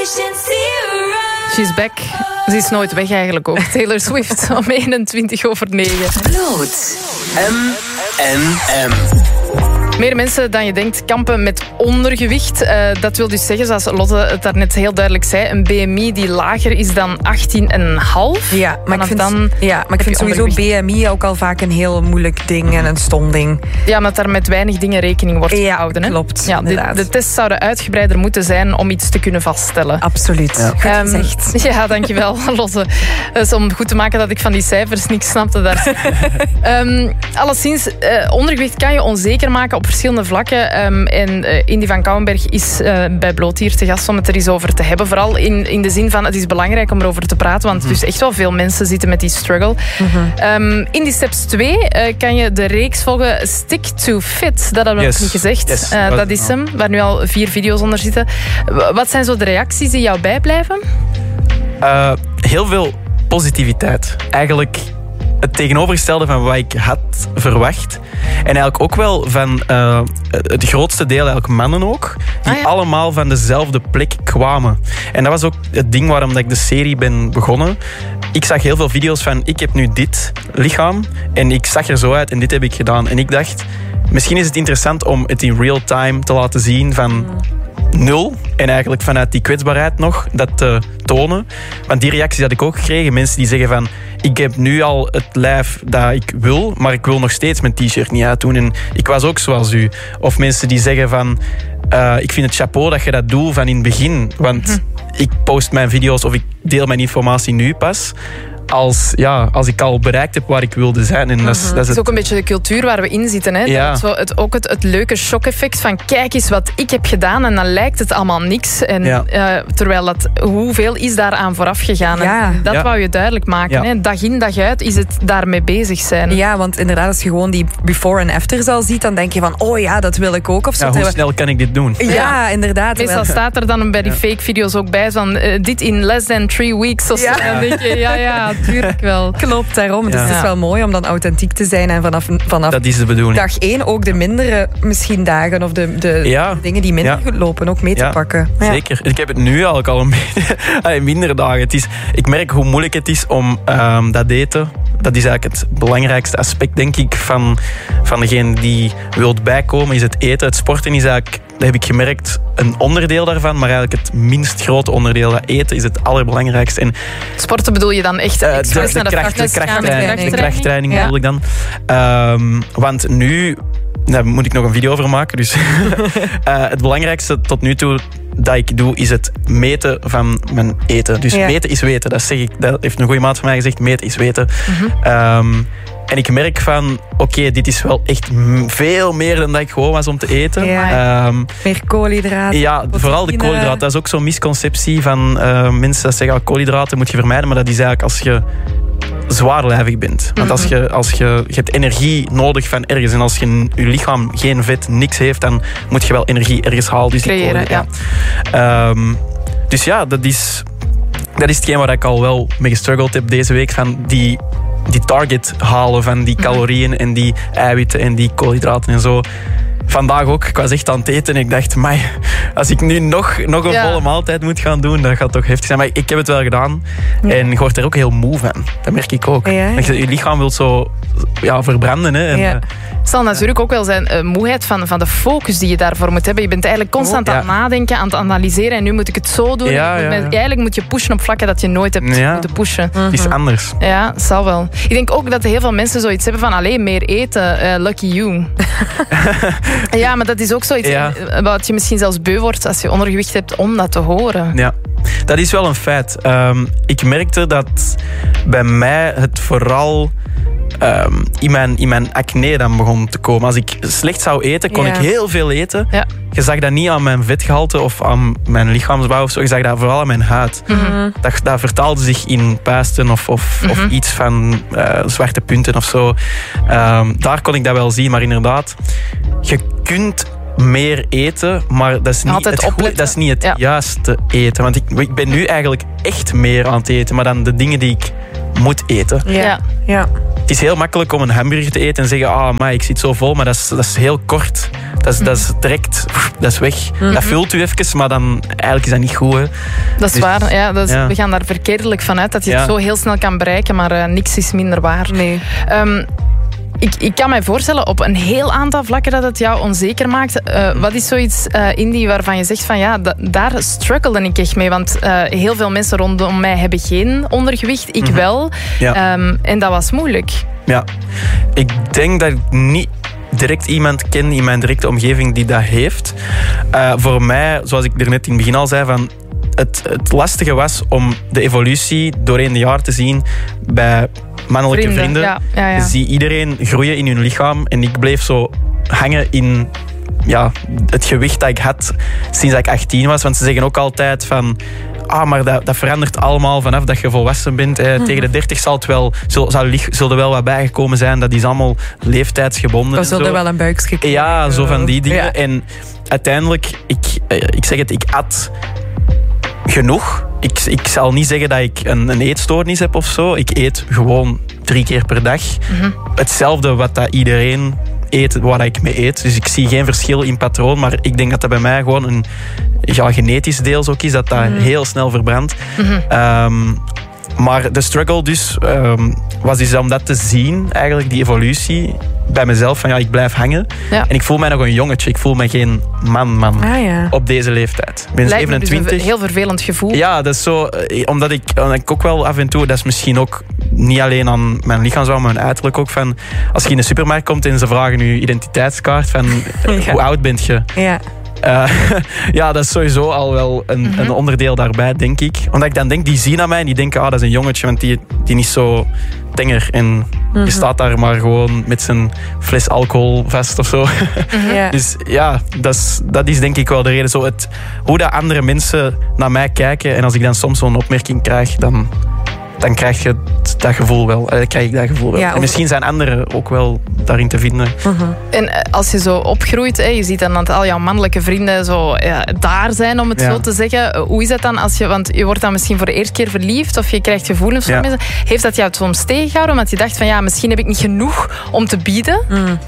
She's back. Ze is nooit weg eigenlijk ook. Taylor Swift om 21:09. Bloot. M&M. Meer mensen dan je denkt kampen met ondergewicht. Dat wil dus zeggen, zoals Lotte het daarnet heel duidelijk zei, een BMI die lager is dan 18,5. Ja, maar ik vind sowieso BMI ook al vaak een heel moeilijk ding en een stom ding. Ja, omdat daar met weinig dingen rekening wordt gehouden. Hè? Klopt. Ja, de tests zouden uitgebreider moeten zijn om iets te kunnen vaststellen. Absoluut. Ja. Goed gezegd. Ja, dankjewel, Lotte. Dus om goed te maken dat ik van die cijfers niks snapte daar. Alleszins, ondergewicht kan je onzeker maken op verschillende vlakken. En Indy van Kouwenberg is bij Bloot hier te gast om het er eens over te hebben. Vooral in de zin van, het is belangrijk om erover te praten, want dus echt wel veel mensen zitten met die struggle. In die steps 2 kan je de reeks volgen Stick to Fit. Dat hebben we nog niet gezegd. Yes. Dat is hem, waar nu al 4 video's onder zitten. Wat zijn zo de reacties die jou bijblijven? Heel veel positiviteit. Eigenlijk het tegenovergestelde van wat ik had verwacht. En eigenlijk ook wel van het grootste deel, eigenlijk mannen ook, die allemaal van dezelfde plek kwamen. En dat was ook het ding waarom dat ik de serie ben begonnen. Ik zag heel veel video's van, ik heb nu dit lichaam en ik zag er zo uit en dit heb ik gedaan. En ik dacht, misschien is het interessant om het in real time te laten zien van 0. En eigenlijk vanuit die kwetsbaarheid nog dat te tonen. Want die reacties had ik ook gekregen. Mensen die zeggen van, ik heb nu al het lijf dat ik wil, maar ik wil nog steeds mijn t-shirt niet uitdoen. En ik was ook zoals u. Of mensen die zeggen van, ik vind het chapeau dat je dat doet van in het begin. Want ik post mijn video's of ik deel mijn informatie nu pas. Als ik al bereikt heb waar ik wilde zijn. En dat is ook een beetje de cultuur waar we in zitten. Hè? Ja. Ook het leuke shock-effect van kijk eens wat ik heb gedaan en dan lijkt het allemaal niks. En, terwijl hoeveel is daaraan vooraf gegaan? Ja. Dat wou je duidelijk maken. Hè? Dag in, dag uit is het daarmee bezig zijn. Ja, want inderdaad, als je gewoon die before en afters al ziet, dan denk je van, oh ja, dat wil ik ook. Of zo. Ja, hoe snel kan ik dit doen? Ja, inderdaad. Meestal staat er dan bij die fake video's ook bij van dit in less than 3 weeks. Of zo. Dan denk je, tuurlijk wel. Klopt, daarom. Dus het is wel mooi om dan authentiek te zijn en vanaf dat is de bedoeling. Dag 1 ook de mindere misschien dagen of de dingen die minder goed lopen ook mee te pakken. Ja. Zeker. Ik heb het nu al een beetje minder dagen. Ik merk hoe moeilijk het is om dat eten. Dat is eigenlijk het belangrijkste aspect, denk ik, van degene die wilt bijkomen. Is het eten. Het sporten is eigenlijk, dat heb ik gemerkt, een onderdeel daarvan. Maar eigenlijk het minst grote onderdeel. Dat eten is het allerbelangrijkste. En sporten bedoel je dan echt expres naar de krachttraining bedoel ik dan. Want nu, daar moet ik nog een video over maken. Dus het belangrijkste tot nu toe dat ik doe, is het meten van mijn eten. Dus meten is weten. Dat heeft een goede maat van mij gezegd. Meten is weten. En ik merk van, oké, dit is wel echt veel meer dan dat ik gewoon was om te eten. Ja. Meer koolhydraten. Ja, vooral de koolhydraten. Dat is ook zo'n misconceptie van mensen dat zeggen, koolhydraten moet je vermijden. Maar dat is eigenlijk als je zwaarlijvig bent. Want als je hebt energie nodig van ergens. En als je lichaam geen vet, niks heeft, dan moet je wel energie ergens halen. Dus creëren, dus ja, dat is hetgeen waar ik al wel mee gestruggeld heb deze week. Van die target halen van die calorieën en die eiwitten en die koolhydraten en zo. Vandaag ook. Ik was echt aan het eten en ik dacht, als ik nu nog een volle maaltijd moet gaan doen, dat gaat toch heftig zijn. Maar ik heb het wel gedaan. En je wordt er ook heel moe van. Dat merk ik ook. Je lichaam wil zo verbranden. Hè. En, het zal natuurlijk ook wel zijn moeheid van de focus die je daarvoor moet hebben. Je bent eigenlijk constant aan het nadenken, aan het analyseren. En nu moet ik het zo doen. Eigenlijk moet je pushen op vlakken dat je nooit hebt moeten pushen. Het is anders. Ja, het zal wel. Ik denk ook dat heel veel mensen zoiets hebben van alleen meer eten. Lucky you. Ja, maar dat is ook zoiets wat je misschien zelfs beu wordt als je ondergewicht hebt om dat te horen. Ja, dat is wel een feit. Ik merkte dat bij mij het vooral in mijn acne dan begon te komen. Als ik slecht zou eten, kon ik heel veel eten. Ja. Je zag dat niet aan mijn vetgehalte of aan mijn lichaamsbouw of zo. Je zag dat vooral aan mijn huid. Dat vertaalde zich in puisten of iets van zwarte punten of zo. Daar kon ik dat wel zien. Maar inderdaad, je kunt meer eten, maar dat is niet het juiste eten. Want ik ben nu eigenlijk echt meer aan het eten, maar dan de dingen die ik moet eten. Ja. Het Het is heel makkelijk om een hamburger te eten en zeggen, maar ik zit zo vol, maar dat is heel kort. Dat is direct, dat is weg. Dat vult u even, maar dan eigenlijk is dat niet goed. Hè. Dat is waar. Ja, we gaan daar verkeerdelijk vanuit dat je het zo heel snel kan bereiken, maar niks is minder waar. Nee. Ik kan mij voorstellen op een heel aantal vlakken dat het jou onzeker maakt. Wat is zoiets, Indy, waarvan je zegt van daar struggelde ik echt mee. Want heel veel mensen rondom mij hebben geen ondergewicht. Ik wel. Ja. En dat was moeilijk. Ja. Ik denk dat ik niet direct iemand ken in mijn directe omgeving die dat heeft. Voor mij, zoals ik er net in het begin al zei, van het lastige was om de evolutie doorheen de jaren te zien bij mannelijke vrienden. Ja. Je ziet iedereen groeien in hun lichaam en ik bleef zo hangen in het gewicht dat ik had sinds dat ik 18 was. Want ze zeggen ook altijd van, maar dat verandert allemaal vanaf dat je volwassen bent. Tegen de 30 zal er wel wat bijgekomen zijn. Dat is allemaal leeftijdsgebonden. Dan zullen wel een buikje krijgen. Ja, zo van die dingen. Ja. En uiteindelijk, ik zeg het, ik at genoeg. Ik zal niet zeggen dat ik een eetstoornis heb of zo. Ik eet gewoon 3 keer per dag. Hetzelfde wat dat iedereen eet, waar ik mee eet. Dus ik zie geen verschil in patroon. Maar ik denk dat dat bij mij gewoon een genetisch deels ook is. Dat heel snel verbrandt. Maar de struggle dus was dus om dat te zien, eigenlijk die evolutie bij mezelf, van ik blijf hangen. Ja. En ik voel mij nog een jongetje. Ik voel me geen man op deze leeftijd. Ik ben lijkt 27. Dus een heel vervelend gevoel. Ja, dat is zo. Omdat ik ook wel af en toe, dat is misschien ook niet alleen aan mijn lichaamsbouw, maar mijn uiterlijk ook van, als je in de supermarkt komt en ze vragen je identiteitskaart van hoe oud bent je? Ja. Dat is sowieso al wel een onderdeel daarbij, denk ik. Omdat ik dan denk, die zien aan mij en die denken, dat is een jongetje, want die is zo tenger. En je staat daar maar gewoon met zijn fles alcohol vast of zo. Dus ja, dat is denk ik wel de reden. Zo hoe dat andere mensen naar mij kijken en als ik dan soms zo'n opmerking krijg, dan krijg je dat gevoel wel. Ja, en misschien zijn anderen ook wel daarin te vinden. En als je zo opgroeit, je ziet dan dat al jouw mannelijke vrienden zo daar zijn, om het zo te zeggen. Hoe is dat dan want je wordt dan misschien voor de eerste keer verliefd of je krijgt gevoelens van mensen. Heeft dat jou soms tegengehouden? Omdat je dacht van misschien heb ik niet genoeg om te bieden?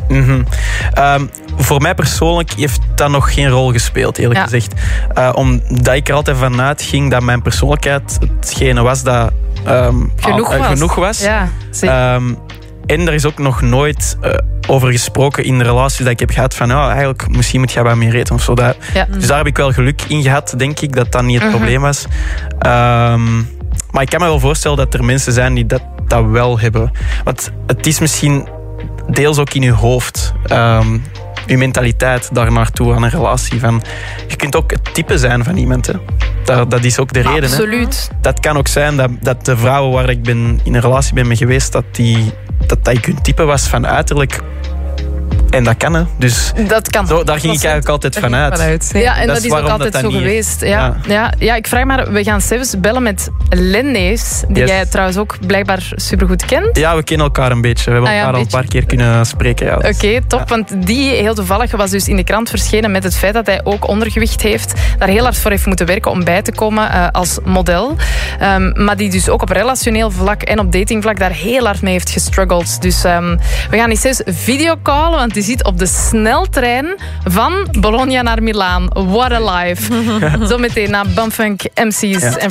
Voor mij persoonlijk heeft dat nog geen rol gespeeld, eerlijk gezegd. Omdat ik er altijd vanuit ging dat mijn persoonlijkheid hetgene was dat genoeg was. Ja, en er is ook nog nooit over gesproken in de relaties dat ik heb gehad van eigenlijk misschien moet je wat meer eten of zo. Dus daar heb ik wel geluk in gehad, denk ik, dat niet het probleem was. Maar ik kan me wel voorstellen dat er mensen zijn die dat wel hebben. Want het is misschien deels ook in je hoofd. Je mentaliteit daar naartoe aan een relatie. Je kunt ook het type zijn van iemand. Hè. Dat is ook de reden. Absoluut. Hè. Dat kan ook zijn dat de vrouwen waar ik in een relatie ben mee geweest, dat ik hun type was van uiterlijk. En dat kan, hè. Dus dat kan. Daar ging ik eigenlijk altijd vanuit. Ja, en dat is ook altijd zo geweest. Ja, ik vraag maar, we gaan zelfs bellen met Lennees, die jij trouwens ook blijkbaar supergoed kent. Ja, we kennen elkaar een beetje. We hebben elkaar al een paar keer kunnen spreken. Ja. Oké, top. Want die heel toevallig was dus in de krant verschenen met het feit dat hij ook ondergewicht heeft. Daar heel hard voor heeft moeten werken om bij te komen als model. Maar die dus ook op relationeel vlak en op datingvlak daar heel hard mee heeft gestruggeld. Dus we gaan eens zelfs videocallen, want die zit op de sneltrein van Bologna naar Milaan. What a life. Zometeen na Bumfunk, MC's en